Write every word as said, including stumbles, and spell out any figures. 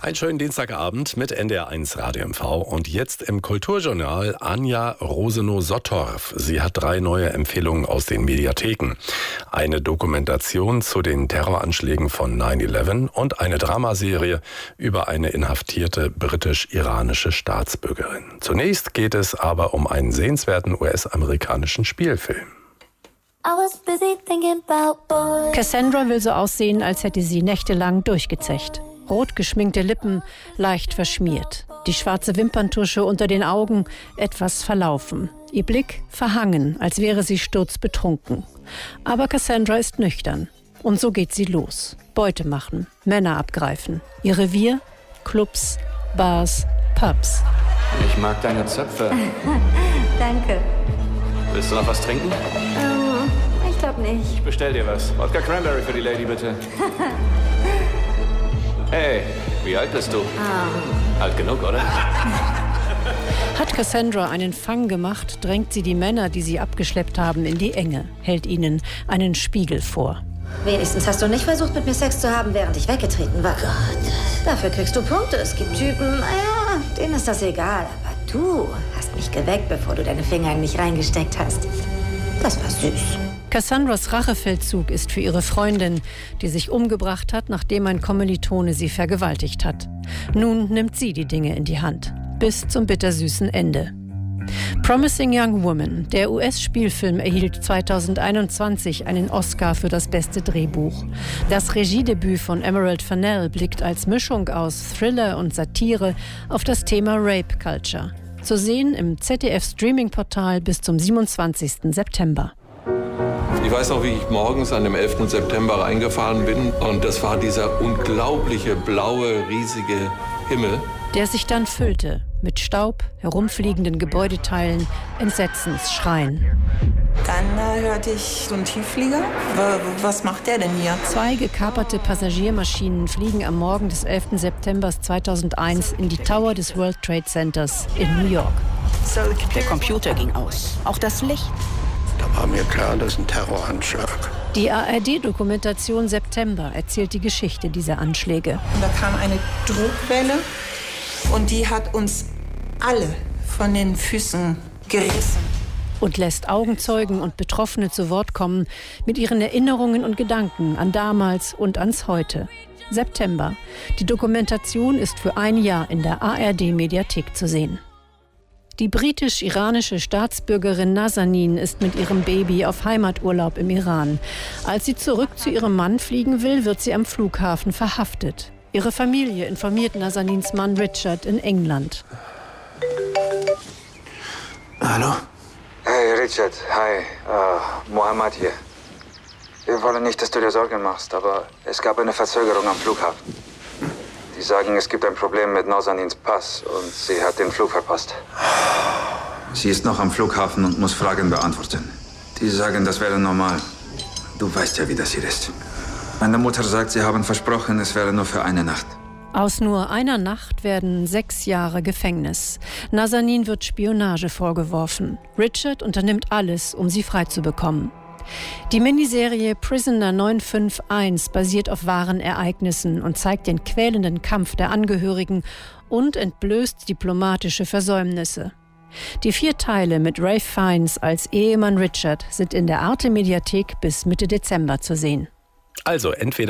Einen schönen Dienstagabend mit N D R eins Radio M V und jetzt im Kulturjournal Anja Rosenow-Sottorf. Sie hat drei neue Empfehlungen aus den Mediatheken. Eine Dokumentation zu den Terroranschlägen von neun elf und eine Dramaserie über eine inhaftierte britisch-iranische Staatsbürgerin. Zunächst geht es aber um einen sehenswerten U S-amerikanischen Spielfilm. Cassandra will so aussehen, als hätte sie nächtelang durchgezecht. Rot geschminkte Lippen, leicht verschmiert. Die schwarze Wimperntusche unter den Augen, etwas verlaufen. Ihr Blick verhangen, als wäre sie sturzbetrunken. Aber Cassandra ist nüchtern. Und so geht sie los. Beute machen, Männer abgreifen. Ihr Revier? Clubs, Bars, Pubs. Ich mag deine Zöpfe. Danke. Willst du noch was trinken? Ähm, ich glaube nicht. Ich bestell dir was. Wodka Cranberry für die Lady, bitte. Hey, wie alt bist du? Um. Alt genug, oder? Hat Cassandra einen Fang gemacht, drängt sie die Männer, die sie abgeschleppt haben, in die Enge, hält ihnen einen Spiegel vor. Wenigstens hast du nicht versucht, mit mir Sex zu haben, während ich weggetreten war. Gott, dafür kriegst du Punkte. Es gibt Typen, naja, denen ist das egal. Aber du hast mich geweckt, bevor du deine Finger in mich reingesteckt hast. Das war süß. Cassandras Rachefeldzug ist für ihre Freundin, die sich umgebracht hat, nachdem ein Kommilitone sie vergewaltigt hat. Nun nimmt sie die Dinge in die Hand. Bis zum bittersüßen Ende. Promising Young Woman, der U S-Spielfilm, erhielt zweitausendeinundzwanzig einen Oscar für das beste Drehbuch. Das Regiedebüt von Emerald Fennell blickt als Mischung aus Thriller und Satire auf das Thema Rape Culture. Zu sehen im Z D F-Streaming-Portal bis zum siebenundzwanzigsten September. Ich weiß noch, wie ich morgens an dem elften September reingefahren bin und das war dieser unglaubliche, blaue, riesige Himmel. Der sich dann füllte mit Staub, herumfliegenden Gebäudeteilen, Entsetzensschreien. Dann äh, hörte ich so einen Tiefflieger. Was macht der denn hier? Zwei gekaperte Passagiermaschinen fliegen am Morgen des elften September zweitausendeins in die Tower des World Trade Centers in New York. Der Computer ging aus, auch das Licht. Da war mir klar, das ist ein Terroranschlag. Die A R D-Dokumentation September erzählt die Geschichte dieser Anschläge. Da kam eine Druckwelle und die hat uns alle von den Füßen gerissen. Und lässt Augenzeugen und Betroffene zu Wort kommen mit ihren Erinnerungen und Gedanken an damals und ans Heute. September. Die Dokumentation ist für ein Jahr in der A R D-Mediathek zu sehen. Die britisch-iranische Staatsbürgerin Nazanin ist mit ihrem Baby auf Heimaturlaub im Iran. Als sie zurück zu ihrem Mann fliegen will, wird sie am Flughafen verhaftet. Ihre Familie informiert Nazanins Mann Richard in England. Hallo? Hey Richard, hi, uh, Mohammed hier. Wir wollen nicht, dass du dir Sorgen machst, aber es gab eine Verzögerung am Flughafen. Die sagen, es gibt ein Problem mit Nazanins Pass und sie hat den Flug verpasst. Sie ist noch am Flughafen und muss Fragen beantworten. Die sagen, das wäre normal. Du weißt ja, wie das hier ist. Meine Mutter sagt, sie haben versprochen, es wäre nur für eine Nacht. Aus nur einer Nacht werden sechs Jahre Gefängnis. Nazanin wird Spionage vorgeworfen. Richard unternimmt alles, um sie freizubekommen. Die Miniserie Prisoner neun fünf eins basiert auf wahren Ereignissen und zeigt den quälenden Kampf der Angehörigen und entblößt diplomatische Versäumnisse. Die vier Teile mit Ralph Fiennes als Ehemann Richard sind in der Arte-Mediathek bis Mitte Dezember zu sehen. Also entweder